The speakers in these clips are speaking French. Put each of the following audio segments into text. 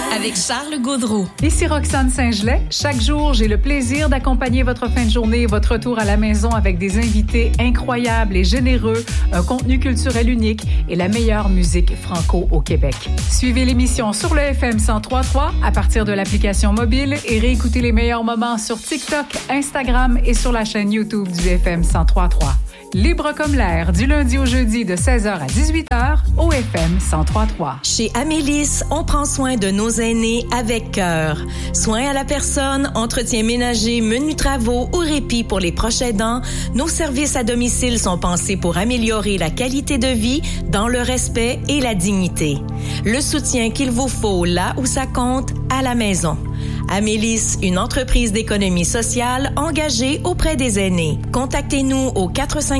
avec Charles Gaudreau. Ici Roxane Saint-Gelais. Chaque jour, j'ai le plaisir d'accompagner votre fin de journée et votre retour à la maison avec des invités incroyables et généreux, un contenu culturel unique et la meilleure musique franco au Québec. Suivez l'émission sur le FM 103.3 à partir de l'application mobile et réécoutez les meilleurs moments sur TikTok, Instagram et sur la chaîne YouTube du FM 103.3. Libre comme l'air, du lundi au jeudi de 16h à 18h au FM 103.3. Chez Amélis, on prend soin de nos aînés avec cœur. Soins à la personne, entretien ménager, menus travaux ou répit pour les proches aidants, nos services à domicile sont pensés pour améliorer la qualité de vie dans le respect et la dignité. Le soutien qu'il vous faut là où ça compte, à la maison. Amélis, une entreprise d'économie sociale engagée auprès des aînés. Contactez-nous au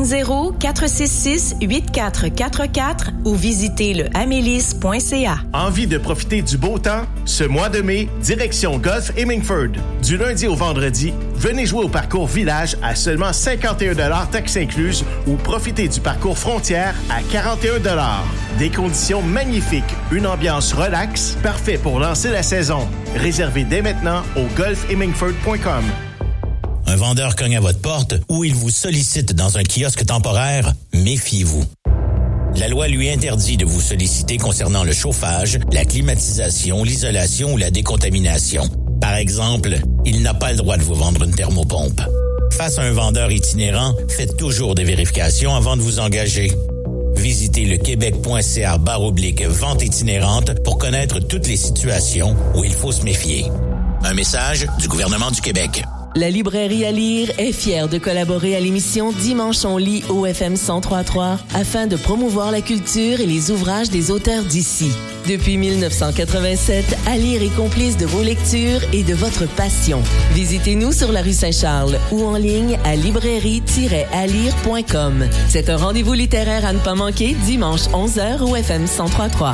450-466-8444 ou visitez le amélis.ca. Envie de profiter du beau temps? Ce mois de mai, direction Golf Hemingford. Du lundi au vendredi, venez jouer au parcours Village à seulement 51 $ taxes incluses ou profitez du parcours Frontières à 41 $. Des conditions magnifiques, une ambiance relaxe, parfait pour lancer la saison. Réservez dès maintenant au golfhemingford.com. Un vendeur cogne à votre porte ou il vous sollicite dans un kiosque temporaire, méfiez-vous. La loi lui interdit de vous solliciter concernant le chauffage, la climatisation, l'isolation ou la décontamination. Par exemple, il n'a pas le droit de vous vendre une thermopompe. Face à un vendeur itinérant, faites toujours des vérifications avant de vous engager. Visitez le québec.ca/vente itinérante pour connaître toutes les situations où il faut se méfier. Un message du gouvernement du Québec. La librairie à lire est fière de collaborer à l'émission Dimanche on lit au FM 103.3 afin de promouvoir la culture et les ouvrages des auteurs d'ici. Depuis 1987, à lire est complice de vos lectures et de votre passion. Visitez-nous sur la rue Saint-Charles ou en ligne à librairie-alire.com. C'est un rendez-vous littéraire à ne pas manquer dimanche 11h au FM 103.3.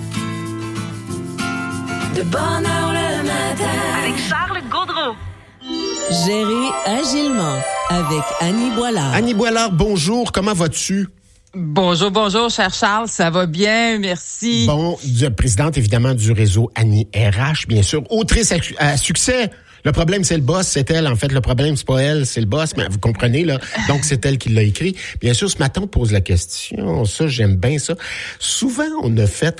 De bonne heure le matin avec Charles Gaudreau. Gérer agilement avec Annie Boilard. Annie Boilard, bonjour, comment vas-tu? Bonjour, cher Charles, ça va bien, merci. Bon, présidente évidemment du réseau Annie RH, bien sûr, autrice à succès. Le problème, c'est le boss, c'est elle. En fait, le problème, c'est pas elle, c'est le boss. Mais vous comprenez, là. Donc, c'est elle qui l'a écrit. Bien sûr, ce matin, on pose la question. Ça, j'aime bien ça. Souvent, on a fait...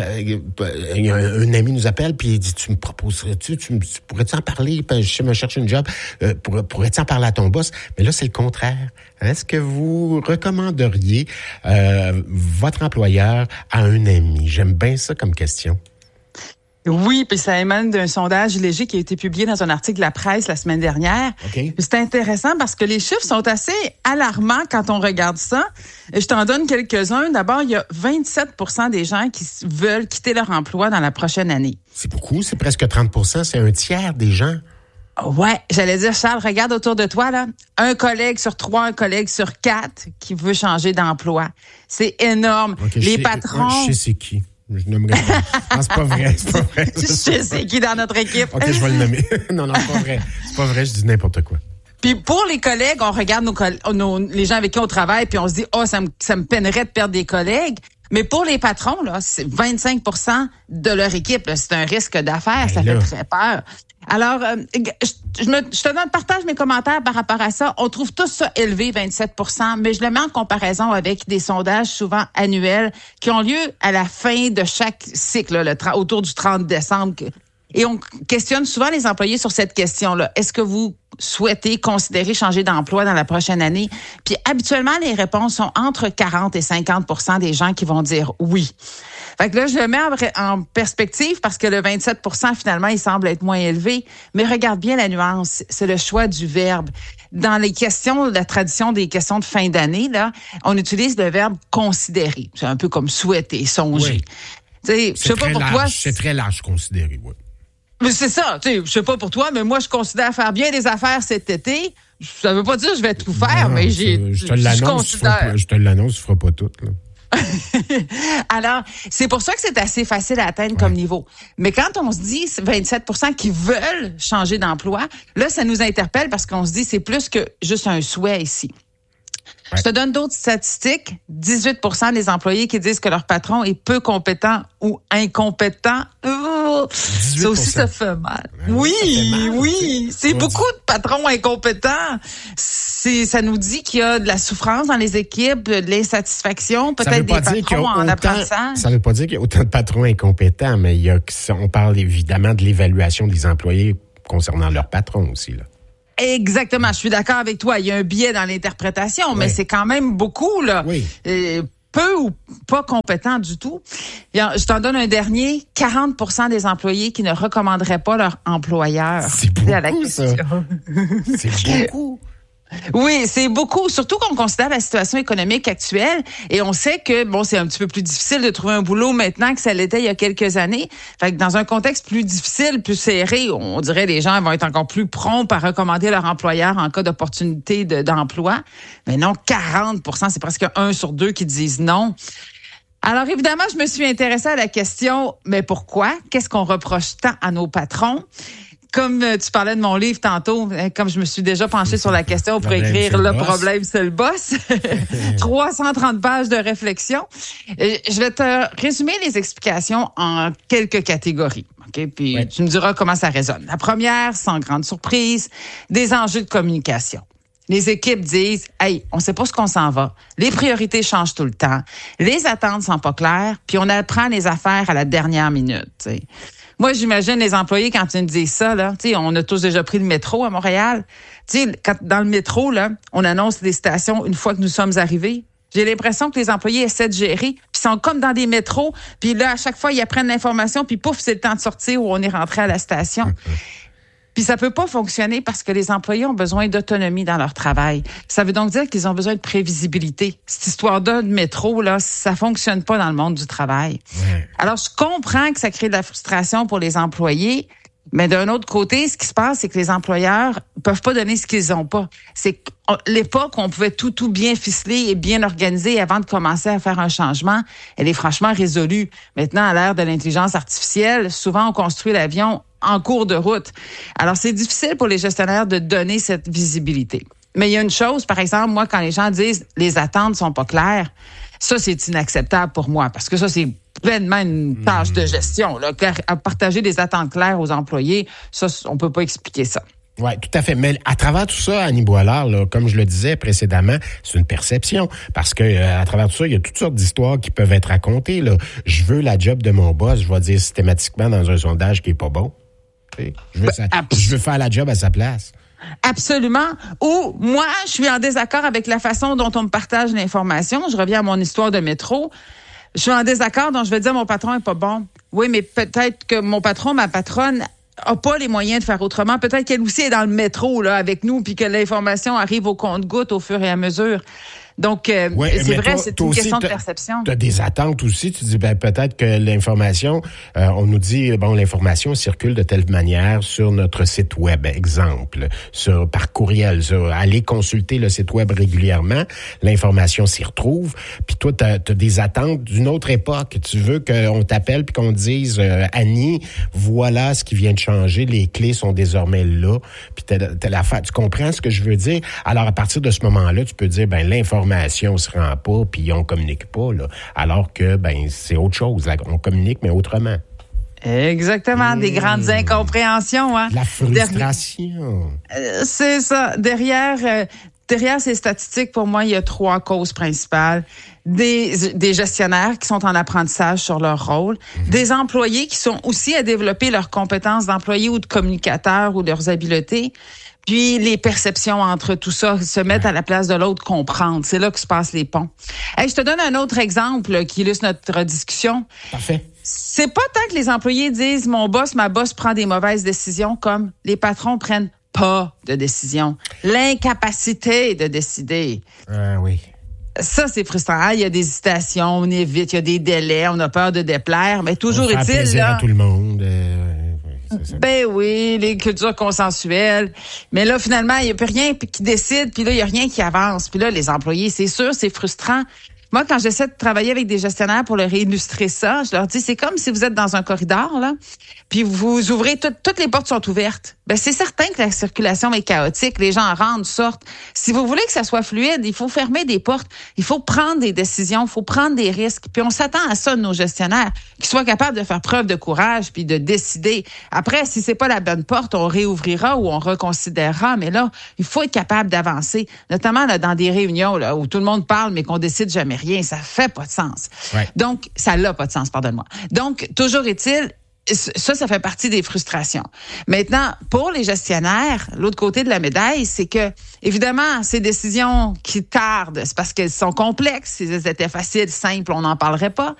un ami nous appelle, puis il dit, tu me proposerais-tu, pourrais-tu en parler? Je me cherche une job. Pourrais-tu en parler à ton boss? Mais là, c'est le contraire. Est-ce que vous recommanderiez votre employeur à un ami? J'aime bien ça comme question. Oui, puis ça émane d'un sondage léger qui a été publié dans un article de la presse la semaine dernière. Okay. C'est intéressant parce que les chiffres sont assez alarmants quand on regarde ça. Je t'en donne quelques-uns. D'abord, il y a 27% des gens qui veulent quitter leur emploi dans la prochaine année. C'est beaucoup, c'est presque 30%, c'est un tiers des gens. Ouais, j'allais dire, Charles, regarde autour de toi, là. Un collègue sur 3, un collègue sur 4 qui veut changer d'emploi. C'est énorme. Okay, les patrons... Je sais c'est qui. Je nommerai pas. Non, c'est pas vrai. Je sais qui dans notre équipe. OK, je vais le nommer. Non, c'est pas vrai. C'est pas vrai, je dis n'importe quoi. Puis pour les collègues, on regarde les gens avec qui on travaille, puis on se dit, ça me peinerait de perdre des collègues. Mais pour les patrons, là, c'est 25% de leur équipe. Là, c'est un risque d'affaires, ça fait très peur. Alors, je partage mes commentaires par rapport à ça. On trouve tout ça élevé, 27%, mais je le mets en comparaison avec des sondages souvent annuels qui ont lieu à la fin de chaque cycle, là, autour du 30 décembre. Et on questionne souvent les employés sur cette question-là. Est-ce que vous souhaitez considérer changer d'emploi dans la prochaine année? Puis habituellement, les réponses sont entre 40 et 50% des gens qui vont dire oui. Fait que là, je le mets en perspective parce que le 27%, finalement, il semble être moins élevé. Mais regarde bien la nuance. C'est le choix du verbe. Dans les questions, la tradition des questions de fin d'année, là, on utilise le verbe considérer. C'est un peu comme souhaiter, songer. Oui. Je sais pas pour toi. C'est très large, considérer, oui. Mais c'est ça, je sais pas pour toi, mais moi, je considère faire bien des affaires cet été. Ça veut pas dire que je vais tout faire, mais je te l'annonce, tu feras pas tout, là. Alors, c'est pour ça que c'est assez facile à atteindre comme niveau. Mais quand on se dit 27% qui veulent changer d'emploi, là, ça nous interpelle parce qu'on se dit c'est plus que juste un souhait ici. Ouais. Je te donne d'autres statistiques. 18% des employés qui disent que leur patron est peu compétent ou incompétent. jours. Ça aussi, ça fait mal. Oui, ça fait mal, oui. C'est beaucoup de patrons incompétents. Ça nous dit qu'il y a de la souffrance dans les équipes, de l'insatisfaction, peut-être des patrons en apprentissage. Ça veut pas dire qu'il y a autant de patrons incompétents, mais on parle évidemment de l'évaluation des employés concernant leurs patrons aussi, là. Exactement, je suis d'accord avec toi. Il y a un biais dans l'interprétation, mais c'est quand même beaucoup, là. Oui. Peu ou pas compétents du tout. Je t'en donne un dernier. 40% des employés qui ne recommanderaient pas leur employeur. C'est beaucoup, ça. C'est beaucoup. Oui, c'est beaucoup, surtout qu'on considère la situation économique actuelle et on sait que, c'est un petit peu plus difficile de trouver un boulot maintenant que ça l'était il y a quelques années. Fait que dans un contexte plus difficile, plus serré, on dirait les gens vont être encore plus prompts à recommander leur employeur en cas d'opportunité d'emploi. Mais non, 40%, c'est presque 1 sur 2 qui disent non. Alors évidemment, je me suis intéressée à la question, mais pourquoi? Qu'est-ce qu'on reproche tant à nos patrons? Comme tu parlais de mon livre tantôt, comme je me suis déjà penchée sur la question pour écrire Le problème, c'est le boss. 330 pages de réflexion. Je vais te résumer les explications en quelques catégories. OK? Puis tu me diras comment ça résonne. La première, sans grande surprise, des enjeux de communication. Les équipes disent, hey, on sait pas ce qu'on s'en va. Les priorités changent tout le temps. Les attentes sont pas claires. Puis on apprend les affaires à la dernière minute. T'sais. Moi, j'imagine les employés, quand ils me disent ça, là, on a tous déjà pris le métro à Montréal. Quand dans le métro, là, on annonce les stations une fois que nous sommes arrivés. J'ai l'impression que les employés essaient de gérer, puis sont comme dans des métros, puis là, à chaque fois, ils apprennent l'information, puis pouf, c'est le temps de sortir où on est rentré à la station. Puis ça peut pas fonctionner parce que les employés ont besoin d'autonomie dans leur travail. Ça veut donc dire qu'ils ont besoin de prévisibilité. Cette histoire de métro, là, ça fonctionne pas dans le monde du travail. Ouais. Alors, je comprends que ça crée de la frustration pour les employés, mais d'un autre côté, ce qui se passe, c'est que les employeurs peuvent pas donner ce qu'ils ont pas. C'est l'époque où on pouvait tout bien ficeler et bien organiser avant de commencer à faire un changement, elle est franchement résolue. Maintenant, à l'ère de l'intelligence artificielle, souvent on construit l'avion en cours de route. Alors, c'est difficile pour les gestionnaires de donner cette visibilité. Mais il y a une chose, par exemple, moi, quand les gens disent « les attentes sont pas claires », ça, c'est inacceptable pour moi parce que ça, c'est pleinement une tâche de gestion. Là. Partager des attentes claires aux employés, ça, on peut pas expliquer ça. Oui, tout à fait. Mais à travers tout ça, Annie Boilard, là, comme je le disais précédemment, c'est une perception. Parce que à travers tout ça, il y a toutes sortes d'histoires qui peuvent être racontées. Là. Je veux la job de mon boss, je vais dire systématiquement dans un sondage qui est pas bon. Je veux faire la job à sa place. Absolument. Ou moi, je suis en désaccord avec la façon dont on me partage l'information. Je reviens à mon histoire de métro. Je suis en désaccord, donc je vais dire mon patron est pas bon. Oui, mais peut-être que mon patron, ma patronne, a pas les moyens de faire autrement. Peut-être qu'elle aussi est dans le métro là avec nous, puis que l'information arrive au compte-gouttes au fur et à mesure. Donc, c'est vrai, c'est une question de perception. Tu as des attentes aussi. Tu dis, peut-être que l'information, on nous dit, l'information circule de telle manière sur notre site web, exemple, par courriel. Aller consulter le site web régulièrement, l'information s'y retrouve. Puis toi, tu as des attentes d'une autre époque. Tu veux qu'on t'appelle puis qu'on te dise, Annie, voilà ce qui vient de changer, les clés sont désormais là. Puis t'as l'affaire. Tu comprends ce que je veux dire? Alors, à partir de ce moment-là, tu peux dire, l'information se rend pas, puis on communique pas, là. Alors que, c'est autre chose. Là. On communique, mais autrement. Exactement. Des grandes incompréhensions, hein. La frustration. C'est ça. Derrière ces statistiques, pour moi, il y a 3 causes principales. Des gestionnaires qui sont en apprentissage sur leur rôle, des employés qui sont aussi à développer leurs compétences d'employés ou de communicateurs ou leurs habiletés, puis les perceptions entre tout ça, se mettre à la place de l'autre, comprendre. C'est là que se passent les ponts. Hey, je te donne un autre exemple qui illustre notre discussion. Parfait. C'est pas tant que les employés disent « ma boss prend des mauvaises décisions » comme les patrons prennent pas de décision. L'incapacité de décider. Oui. Ça, c'est frustrant. Il y a des hésitations, on évite, il y a des délais, on a peur de déplaire, mais toujours est-il... plaisir à tout le monde. Oui, les cultures consensuelles. Mais là, finalement, il n'y a plus rien qui décide, puis là, il n'y a rien qui avance. Puis là, les employés, c'est sûr, c'est frustrant. Moi, quand j'essaie de travailler avec des gestionnaires pour leur illustrer ça, je leur dis, c'est comme si vous êtes dans un corridor, là, puis vous ouvrez, toutes les portes sont ouvertes. Ben, c'est certain que la circulation est chaotique. Les gens rentrent, sortent. Si vous voulez que ça soit fluide, il faut fermer des portes. Il faut prendre des décisions. Il faut prendre des risques. Puis on s'attend à ça de nos gestionnaires, qu'ils soient capables de faire preuve de courage puis de décider. Après, si c'est pas la bonne porte, on réouvrira ou on reconsidérera. Mais là, il faut être capable d'avancer, notamment là, dans des réunions là, où tout le monde parle mais qu'on décide jamais rien. Ça fait pas de sens. Ouais. Donc, ça n'a pas de sens, pardonne-moi. Donc, toujours est-il, ça fait partie des frustrations. Maintenant, pour les gestionnaires, l'autre côté de la médaille, c'est que, évidemment, ces décisions qui tardent, c'est parce qu'elles sont complexes. Si elles étaient faciles, simples, on n'en parlerait pas.